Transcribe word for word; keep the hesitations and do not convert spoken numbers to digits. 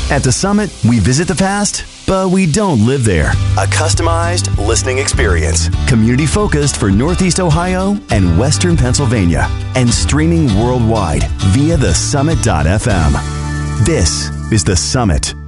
At The Summit, we visit the past, but we don't live there. A customized listening experience. Community focused for Northeast Ohio and Western Pennsylvania. And streaming worldwide via the summit dot f m. This is The Summit.